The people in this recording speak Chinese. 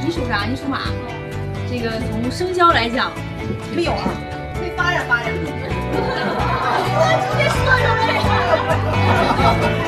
你属啥？你属马。这个从生肖来讲， 没有啊，会发展发展。 我直接说出来。